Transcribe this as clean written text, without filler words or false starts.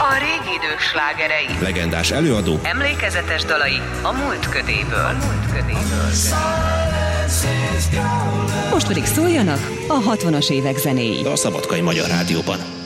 A régi idők slágerei. Legendás előadó. Emlékezetes dalai a múlt ködéből. Most pedig szóljanak a 60-as évek zenéi. A Szabadkai Magyar Rádióban.